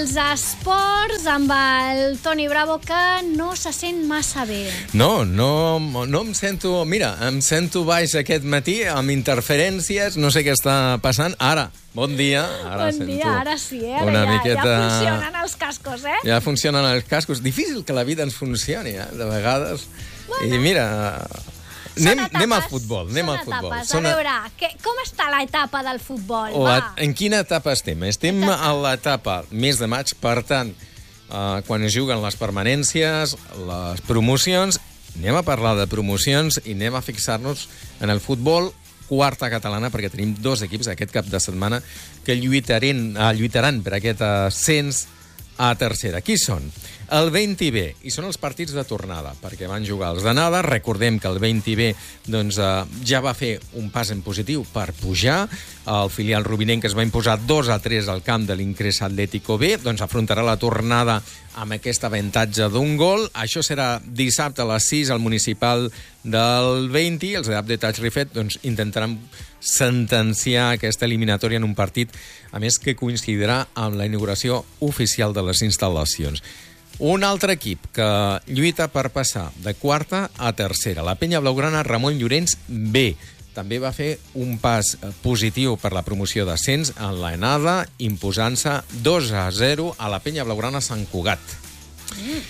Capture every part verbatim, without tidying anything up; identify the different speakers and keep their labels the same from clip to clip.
Speaker 1: als esports amb el Toni Bravo, que no se sent massa bé.
Speaker 2: No, no, no em sento... Mira, em sento baix aquest matí amb interferències, no sé què està passant. Ara, bon dia. Ara
Speaker 1: bon
Speaker 2: sento
Speaker 1: dia, ara sí, eh?
Speaker 2: una
Speaker 1: ja,
Speaker 2: miqueta...
Speaker 1: ja funcionen els cascos, eh?
Speaker 2: Ja funcionen els cascos. Difícil que la vida ens funcioni, eh? De vegades.
Speaker 1: Bueno.
Speaker 2: I mira... Anem,
Speaker 1: Etapes,
Speaker 2: anem al futbol, anem
Speaker 1: són
Speaker 2: al futbol.
Speaker 1: Etapes. A veure, que, com està l'etapa del futbol?
Speaker 2: O
Speaker 1: Va.
Speaker 2: a, en quina etapa estem? Estem a l'etapa mes de maig, per tant, uh, quan es juguen les permanències, les promocions, anem a parlar de promocions i anem a fixar-nos en el futbol quarta catalana, perquè tenim dos equips aquest cap de setmana que lluitaran, uh, lluitaran per aquest ascens a tercera. Qui són? El Venti B, i són els partits de tornada, perquè van jugar els d'anada. Recordem que el Venti B doncs, eh, ja va fer un pas en positiu per pujar. El filial rubinenc es va imposar dos a tres al camp de l'Incrés Atlético B, doncs afrontarà la tornada amb aquest avantatge d'un gol. Això serà dissabte a les sis al municipal del Venti. Els de Abdetaj Rifet doncs, intentaran sentenciar aquesta eliminatòria en un partit, a més que coincidirà amb la inauguració oficial de les instal·lacions. Un altre equip que lluita per passar de quarta a tercera, la Penya Blaugrana Ramon Llorenç B. També va fer un pas positiu per la promoció d'ascens en l'anada, imposant-se dos a zero a la Penya Blaugrana Sant Cugat. Mm.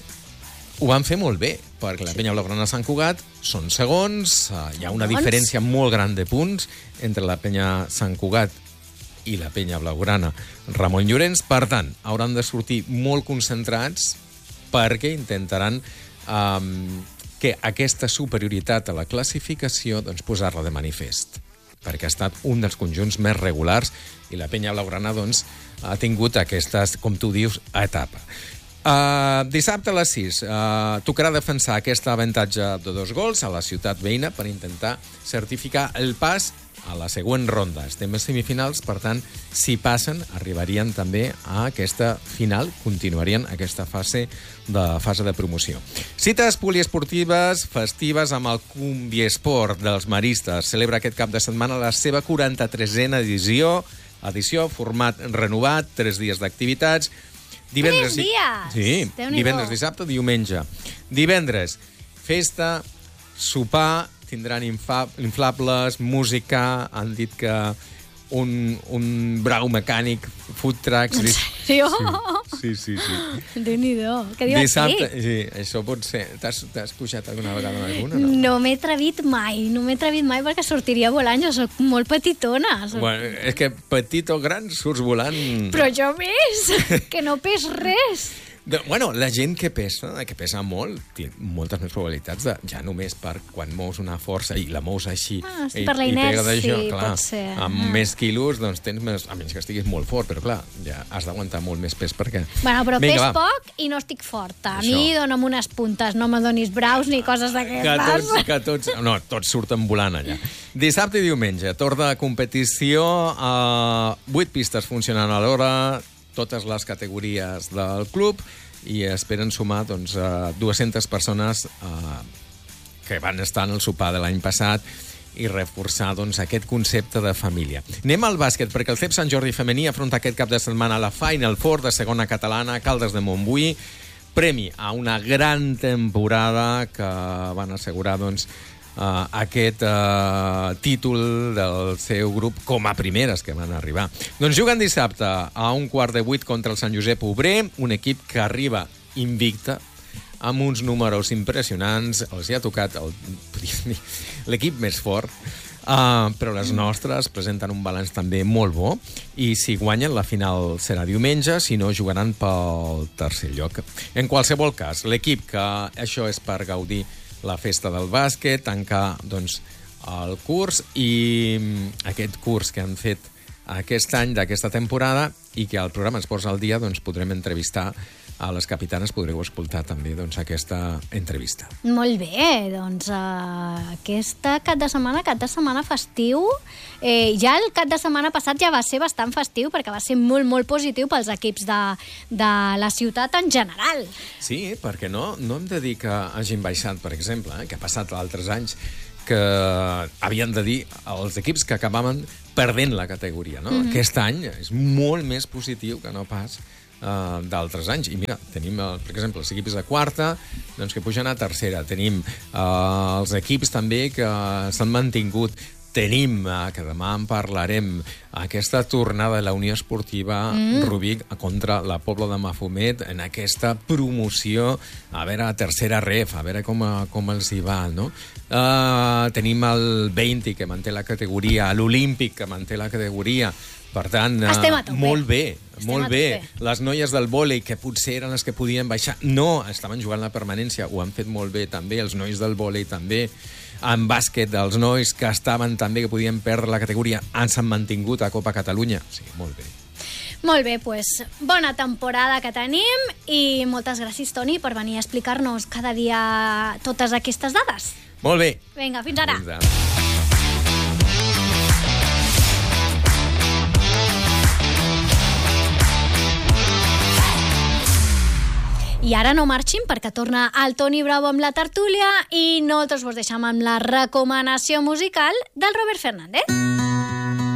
Speaker 2: Ho van fer molt bé, perquè la Penya Blaugrana Sant Cugat són segons, hi ha una diferència molt gran de punts entre la Penya Sant Cugat i la Penya Blaugrana Ramon Llorenç. Per tant, hauran de sortir molt concentrats perquè intentaran um, que aquesta superioritat a la classificació doncs, posar-la de manifest, perquè ha estat un dels conjunts més regulars i la Penya Blaugrana doncs, ha tingut aquestes, com tu dius, etapa. Uh, dissabte a les sis uh, tocarà defensar aquest avantatge de dos gols a la ciutat veïna per intentar certificar el pas a la següent ronda. Estem a semifinals, per tant, si passen, arribarien també a aquesta final, continuarien aquesta fase de fase de promoció. Cites poliesportives festives amb el Cumbiesport dels maristes. Celebra aquest cap de setmana la seva quaranta-tresena edició, edició, format renovat, tres dies d'activitats. Divendres,
Speaker 1: Tres dies?
Speaker 2: Sí, divendres, dissabte, diumenge. Divendres, festa, sopar, tindran inflables, música, han dit que un, un brau mecànic, food trucks...
Speaker 1: En sèrio?
Speaker 2: Sí, sí, sí. sí.
Speaker 1: Déu-n'hi-do, que divertit.
Speaker 2: Dissabte, sí, això pot ser. T'has pujat alguna vegada en alguna? No,
Speaker 1: no m'he atrevit mai, no m'he atrevit mai perquè sortiria volant, jo soc molt petitona. Soc...
Speaker 2: Bueno, és que petit o gran surts volant...
Speaker 1: Però jo més, que no pes res.
Speaker 2: De, bueno, la gent que pesa, que pesa molt, té moltes més probabilitats de, ja només per quan mous una força i la mous així
Speaker 1: ah, sí,
Speaker 2: i,
Speaker 1: per la inèrcia,
Speaker 2: sí, pot
Speaker 1: ser.
Speaker 2: Amb ah. més quilos, doncs tens més, a menys que estiguis molt fort, però clar, ja has d'aguantar molt més pes perquè...
Speaker 1: Bueno, però
Speaker 2: Vinga,
Speaker 1: pes
Speaker 2: va.
Speaker 1: poc i no estic forta. A
Speaker 2: Això.
Speaker 1: mi dona'm unes puntes, no me donis braus ni coses d'aquestes.
Speaker 2: Que tots, que tots, no, tots surten volant allà. Dissabte i diumenge, torn de competició, uh, vuit pistes funcionant a l'hora, totes les categories del club, i esperen sumar doncs, uh, dues-centes persones uh, que van estar en el sopar de l'any passat i reforçar doncs, aquest concepte de família. Anem al bàsquet, perquè el C E P Sant Jordi femení afronta aquest cap de setmana la Final Four de segona catalana, Caldes de Montbui, premi a una gran temporada que van assegurar doncs, Uh, aquest uh, títol del seu grup com a primeres que van arribar. Doncs juguen dissabte a un quart de vuit contra el Sant Josep Obrer, un equip que arriba invicte, amb uns números impressionants. Els hi ha tocat l'equip més fort, uh, però les nostres presenten un balanç també molt bo, i si guanyen la final serà diumenge, si no jugaran pel tercer lloc. En qualsevol cas, l'equip que això és per gaudir la festa del bàsquet, tancar doncs, el curs i aquest curs que han fet aquest any d'aquesta temporada i que al programa Esports al Dia doncs, podrem entrevistar a les capitanes, podreu escoltar també doncs, aquesta entrevista.
Speaker 1: Molt bé, doncs uh, aquesta cap de setmana, cap de setmana festiu, eh, ja el cap de setmana passat ja va ser bastant festiu perquè va ser molt, molt positiu pels equips de, de la ciutat en general.
Speaker 2: Sí, perquè no, no hem de dir que hagin baixat, per exemple, eh, que ha passat altres anys, que havien de dir els equips que acabaven perdent la categoria, no? Mm-hmm. Aquest any és molt més positiu que no pas Uh, d'altres anys. I mira, tenim, uh, per exemple, els equips de quarta, doncs, que pugen a tercera. Tenim uh, els equips també que s'han mantingut. Tenim, uh, que demà en parlarem, aquesta tornada de la Unió Esportiva mm. Rubí contra la Pobla de Mafumet en aquesta promoció, a veure, a tercera ref, a veure com, com els hi va, no? Uh, tenim el vint, que manté la categoria, l'Olímpic, que manté la categoria. Per tant, uh, molt bé, Estem molt bé. bé. Les noies del vòlei, que potser eren les que podien baixar, no, estaven jugant la permanència, ho han fet molt bé també, els nois del vòlei també. En bàsquet, els nois que estaven també, que podien perdre la categoria, s'han mantingut a Copa Catalunya. Sí, molt bé.
Speaker 1: Molt bé, doncs, bona temporada que tenim i moltes gràcies, Toni, per venir a explicar-nos cada dia totes aquestes dades.
Speaker 2: Molt bé.
Speaker 1: Vinga, fins ara. Fins ara. I ara no marxin perquè torna el Toni Bravo amb la tertúlia i nosaltres vos deixem amb la recomanació musical del Robert Fernández.